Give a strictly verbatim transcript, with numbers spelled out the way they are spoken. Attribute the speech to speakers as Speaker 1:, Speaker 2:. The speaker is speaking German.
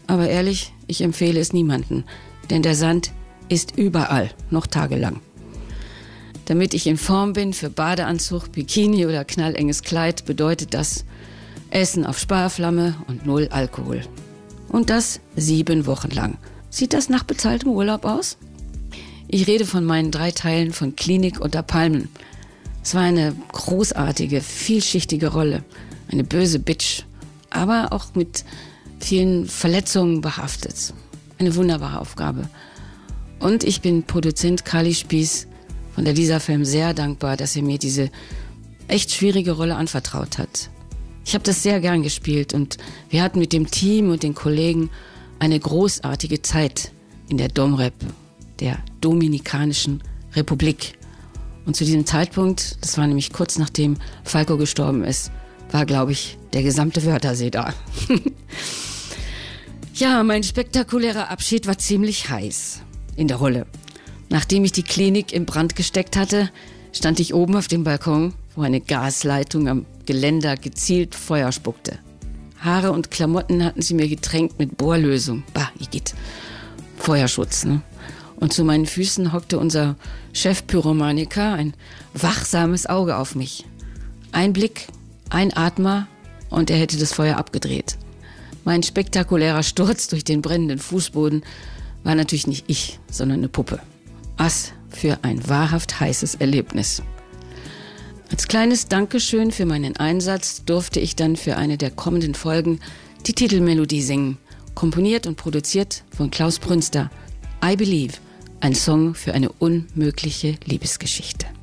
Speaker 1: Aber ehrlich, ich empfehle es niemandem, denn der Sand ist überall, noch tagelang. Damit ich in Form bin für Badeanzug, Bikini oder knallenges Kleid, bedeutet das Essen auf Sparflamme und null Alkohol. Und das sieben Wochen lang. Sieht das nach bezahltem Urlaub aus? Ich rede von meinen drei Teilen von Klinik unter Palmen. Es war eine großartige, vielschichtige Rolle. Eine böse Bitch, aber auch mit vielen Verletzungen behaftet. Eine wunderbare Aufgabe. Und ich bin Produzent Kali Spieß von der Lisa Film sehr dankbar, dass er mir diese echt schwierige Rolle anvertraut hat. Ich habe das sehr gern gespielt und wir hatten mit dem Team und den Kollegen eine großartige Zeit in der Domrep, der Dominikanischen Republik. Und zu diesem Zeitpunkt, das war nämlich kurz nachdem Falco gestorben ist, war, glaube ich, der gesamte Wörthersee da. Ja, mein spektakulärer Abschied war ziemlich heiß in der Rolle. Nachdem ich die Klinik in Brand gesteckt hatte, stand ich oben auf dem Balkon, wo eine Gasleitung am Geländer gezielt Feuer spuckte. Haare und Klamotten hatten sie mir getränkt mit Bohrlösung. Bah, Igitt. Feuerschutz, ne? Und zu meinen Füßen hockte unser Chef-Pyromaniker, ein wachsames Auge auf mich. Ein Blick, ein Atmer und er hätte das Feuer abgedreht. Mein spektakulärer Sturz durch den brennenden Fußboden war natürlich nicht ich, sondern eine Puppe. Was für ein wahrhaft heißes Erlebnis. Als kleines Dankeschön für meinen Einsatz durfte ich dann für eine der kommenden Folgen die Titelmelodie singen, komponiert und produziert von Klaus Brünster. I Believe, ein Song für eine unmögliche Liebesgeschichte.